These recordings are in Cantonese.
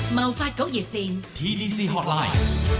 貿發局熱線 TDC Hotline。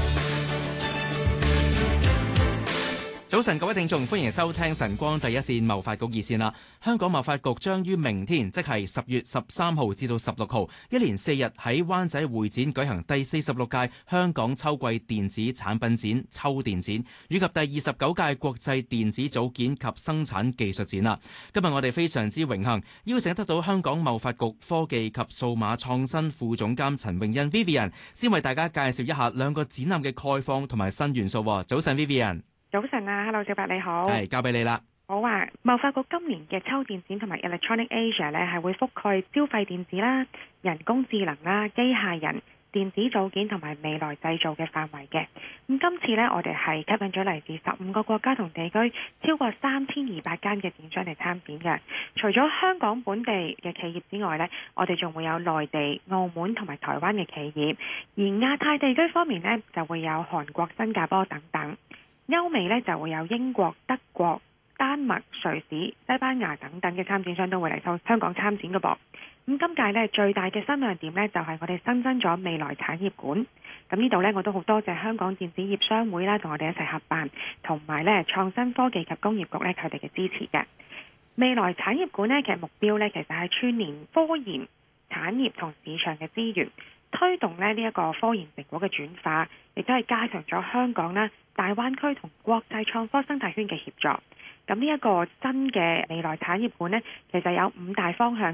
早晨，各位聽眾，歡迎收聽晨光第一線貿發局熱線啦。香港貿發局將於明天，即係10月13號至到16號，一連4日喺灣仔會展舉行第46屆香港秋季電子產品展秋電展，以及第29屆國際電子組件及生產技術展啦。今日我哋非常之榮幸邀請得到香港貿發局科技及數碼創新副總監陳詠欣 Vivian， 先為大家介紹一下兩個展覽嘅概況同埋新元素。早晨 Vivian。 早晨啊 ，Hello 小白你好， 係交俾你啦。 好啊，貿發局今年嘅秋電展同埋 Electronic Asia 呢係會覆蓋消費電子啦、人工智能啦、機械人、電子組件同埋未來製造嘅範圍嘅。咁今次呢，我哋係吸引咗嚟自15個國家同地區超過3200間嘅展商嚟參展嘅。除咗香港本地嘅企業之外呢，我哋仲會有內地、澳門同埋台灣嘅企業。而亞太地區方面呢，就會有韓國、新加坡等等。歐美呢就會有英國、德國、丹麥、瑞士、西班牙等等嘅參展商都會嚟到香港參展嘅噃。咁今屆呢最大嘅新亮點呢，就係我哋新增咗未來產業館。咁呢度呢，我都好多謝香港電子業商會啦，同我哋一齊合辦，同埋呢創新科技及工業局呢，佢哋嘅支持嘅。未來產業館呢，嘅目標呢，其實係串聯科研、產業同市場嘅資源，推動呢一個科研成果嘅轉化，亦都係加強咗香港啦、大灣區同國際創科生態圈嘅協作。咁呢一個新嘅未來產業館呢，其實有5大方向。